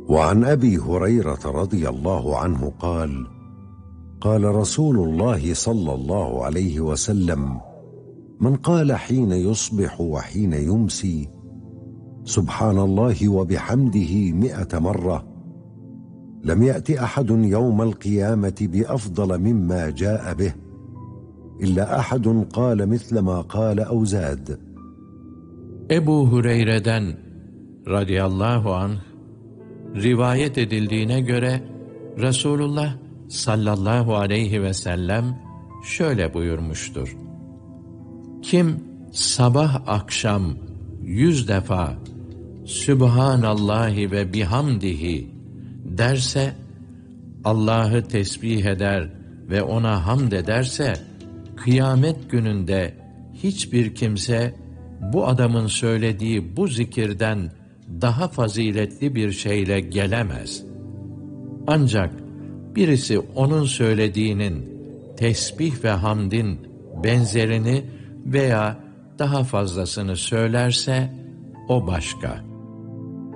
وعن أبي هريرة رضي الله عنه قال: قال رسول الله صلى الله عليه وسلم: من قال حين يصبح وحين يمسي سبحان الله وبحمده 100 مرة لم يأت أحد يوم القيامة بأفضل مما جاء به إلا أحد قال مثل ما قال أو زاد. Ebu Hureyre'den radıyallahu anh rivayet edildiğine göre Resulullah sallallahu aleyhi ve sellem şöyle buyurmuştur: Kim sabah akşam 100 defa Sübhanallahi ve bihamdihi derse, Allah'ı tesbih eder ve ona hamd ederse, kıyamet gününde hiçbir kimse bu adamın söylediği bu zikirden daha faziletli bir şeyle gelemez. Ancak birisi onun söylediğinin tesbih ve hamdin benzerini veya daha fazlasını söylerse o başka.